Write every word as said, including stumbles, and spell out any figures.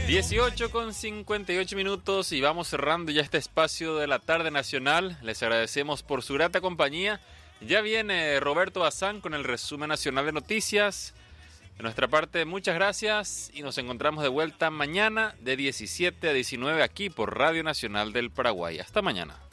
dieciocho con cincuenta y ocho minutos y vamos cerrando ya este espacio de la tarde nacional. Les agradecemos por su grata compañía. Ya viene Roberto Bazán con el resumen nacional de noticias. De nuestra parte, muchas gracias y nos encontramos de vuelta mañana de diecisiete a diecinueve aquí por Radio Nacional del Paraguay. Hasta mañana.